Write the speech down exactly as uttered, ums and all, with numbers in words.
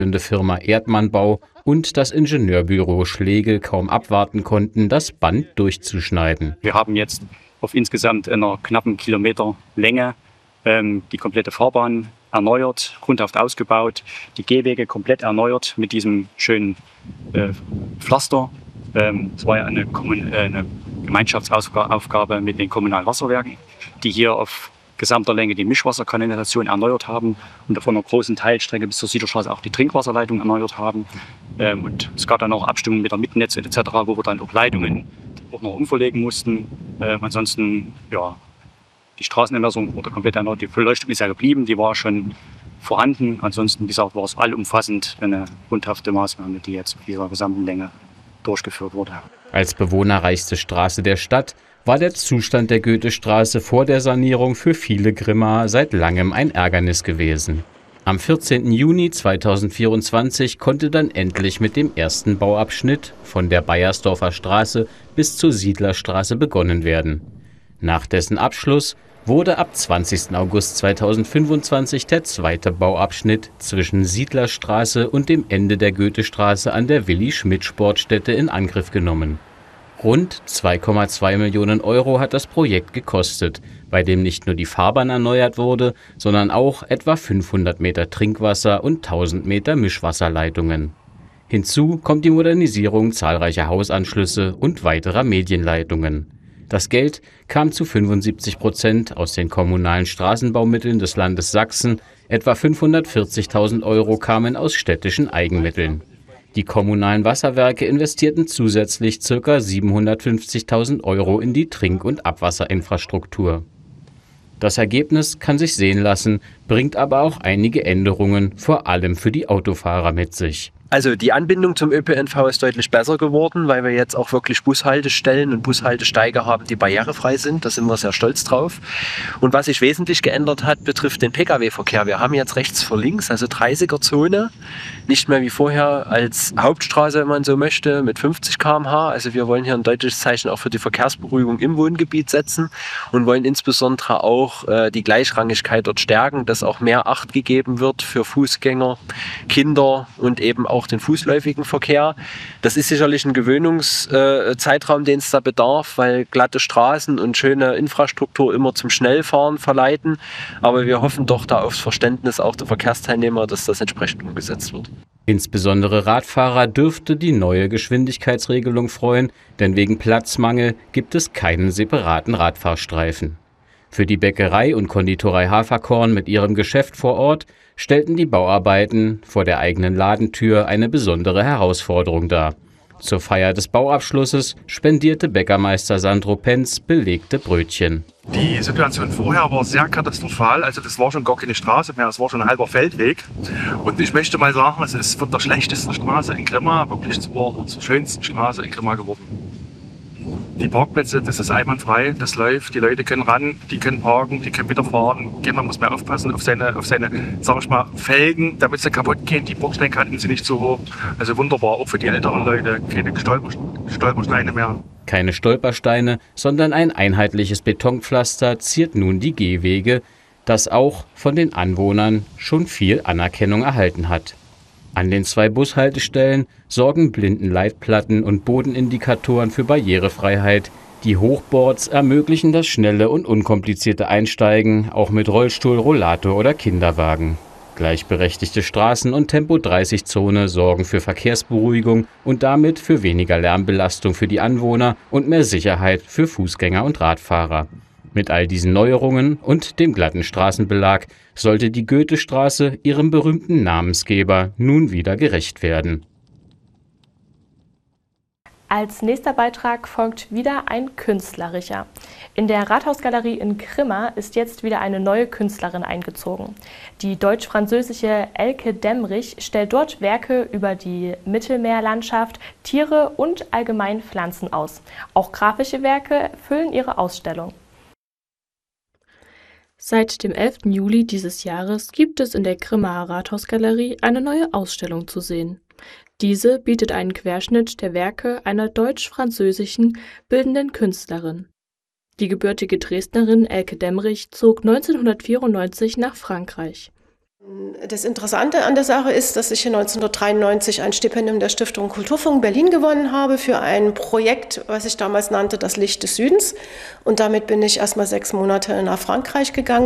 Firma Erdmann-Bau und das Ingenieurbüro Schlegel kaum abwarten konnten, das Band durchzuschneiden. Wir haben jetzt auf insgesamt einer knappen Kilometer Länge ähm, die komplette Fahrbahn erneuert, grundhaft ausgebaut, die Gehwege komplett erneuert mit diesem schönen äh, Pflaster. Ähm, das war ja eine, Kommun- äh, eine Gemeinschaftsaufgabe mit den kommunalen Wasserwerken, die hier auf gesamter Länge die Mischwasserkanalisation erneuert haben und von einer großen Teilstrecke bis zur Siederstraße auch die Trinkwasserleitung erneuert haben. Ähm, und es gab dann auch Abstimmungen mit der Mietnetz et cetera, wo wir dann auch Leitungen auch noch umverlegen mussten. Ähm, ansonsten, ja, die Straßenermessung wurde komplett erneuert. Die Beleuchtung ist ja geblieben, die war schon vorhanden. Ansonsten, wie gesagt, war es allumfassend eine grundhafte Maßnahme, die jetzt auf dieser gesamten Länge durchgeführt wurde. Als bewohnerreichste Straße der Stadt war der Zustand der Goethestraße vor der Sanierung für viele Grimmaer seit langem ein Ärgernis gewesen. Am vierzehnten Juni zweitausendvierundzwanzig konnte dann endlich mit dem ersten Bauabschnitt von der Baiersdorfer Straße bis zur Siedlerstraße begonnen werden. Nach dessen Abschluss wurde ab zwanzigsten August zweitausendfünfundzwanzig der zweite Bauabschnitt zwischen Siedlerstraße und dem Ende der Goethestraße an der Willi-Schmidt-Sportstätte in Angriff genommen. Rund zwei Komma zwei Millionen Euro hat das Projekt gekostet, bei dem nicht nur die Fahrbahn erneuert wurde, sondern auch etwa fünfhundert Meter Trinkwasser und tausend Meter Mischwasserleitungen. Hinzu kommt die Modernisierung zahlreicher Hausanschlüsse und weiterer Medienleitungen. Das Geld kam zu fünfundsiebzig Prozent aus den kommunalen Straßenbaumitteln des Landes Sachsen, etwa fünfhundertvierzigtausend Euro kamen aus städtischen Eigenmitteln. Die kommunalen Wasserwerke investierten zusätzlich ca. siebenhundertfünfzigtausend Euro in die Trink- und Abwasserinfrastruktur. Das Ergebnis kann sich sehen lassen, bringt aber auch einige Änderungen, vor allem für die Autofahrer, mit sich. Also die Anbindung zum Ö P N V ist deutlich besser geworden, weil wir jetzt auch wirklich Bushaltestellen und Bushaltesteige haben, die barrierefrei sind. Da sind wir sehr stolz drauf. Und was sich wesentlich geändert hat, betrifft den Pkw-Verkehr. Wir haben jetzt rechts vor links, also dreißiger-Zone, nicht mehr wie vorher als Hauptstraße, wenn man so möchte, mit fünfzig Kilometer pro Stunde. Also wir wollen hier ein deutliches Zeichen auch für die Verkehrsberuhigung im Wohngebiet setzen und wollen insbesondere auch äh, die Gleichrangigkeit dort stärken, dass auch mehr Acht gegeben wird für Fußgänger, Kinder und eben auch den fußläufigen Verkehr. Das ist sicherlich ein Gewöhnungszeitraum, den es da bedarf, weil glatte Straßen und schöne Infrastruktur immer zum Schnellfahren verleiten. Aber wir hoffen doch da aufs Verständnis auch der Verkehrsteilnehmer, dass das entsprechend umgesetzt wird. Insbesondere Radfahrer dürfte die neue Geschwindigkeitsregelung freuen, denn wegen Platzmangel gibt es keinen separaten Radfahrstreifen. Für die Bäckerei und Konditorei Haferkorn mit ihrem Geschäft vor Ort stellten die Bauarbeiten vor der eigenen Ladentür eine besondere Herausforderung dar. Zur Feier des Bauabschlusses spendierte Bäckermeister Sandro Penz belegte Brötchen. Die Situation vorher war sehr katastrophal, also das war schon gar keine Straße mehr, es war schon ein halber Feldweg. Und ich möchte mal sagen, es ist von der schlechtesten Straße in Grimma wirklich zur, zur schönsten Straße in Grimma geworden. Die Parkplätze, das ist einwandfrei, das läuft, die Leute können ran, die können parken, die können wieder fahren. Jeder muss mehr aufpassen auf seine, auf seine, sag ich mal, Felgen, damit sie kaputt gehen. Die Bordsteinkanten sind nicht so hoch. Also wunderbar, auch für die älteren Leute, keine Stolper, Stolpersteine mehr. Keine Stolpersteine, sondern ein einheitliches Betonpflaster ziert nun die Gehwege, das auch von den Anwohnern schon viel Anerkennung erhalten hat. An den zwei Bushaltestellen sorgen Blindenleitplatten und Bodenindikatoren für Barrierefreiheit. Die Hochboards ermöglichen das schnelle und unkomplizierte Einsteigen, auch mit Rollstuhl, Rollator oder Kinderwagen. Gleichberechtigte Straßen- und Tempo dreißig Zone sorgen für Verkehrsberuhigung und damit für weniger Lärmbelastung für die Anwohner und mehr Sicherheit für Fußgänger und Radfahrer. Mit all diesen Neuerungen und dem glatten Straßenbelag sollte die Goethestraße ihrem berühmten Namensgeber nun wieder gerecht werden. Als nächster Beitrag folgt wieder ein künstlerischer. In der Rathausgalerie in Grimma ist jetzt wieder eine neue Künstlerin eingezogen. Die deutsch-französische Elke Demmrich stellt dort Werke über die Mittelmeerlandschaft, Tiere und allgemein Pflanzen aus. Auch grafische Werke füllen ihre Ausstellung. Seit dem elften Juli dieses Jahres gibt es in der Grimmaer Rathausgalerie eine neue Ausstellung zu sehen. Diese bietet einen Querschnitt der Werke einer deutsch-französischen bildenden Künstlerin. Die gebürtige Dresdnerin Elke Demmrich zog neunzehnhundertvierundneunzig nach Frankreich. Das Interessante an der Sache ist, dass ich neunzehnhundertdreiundneunzig ein Stipendium der Stiftung Kulturfonds Berlin gewonnen habe für ein Projekt, was ich damals nannte, das Licht des Südens. Und damit bin ich erst mal sechs Monate nach Frankreich gegangen.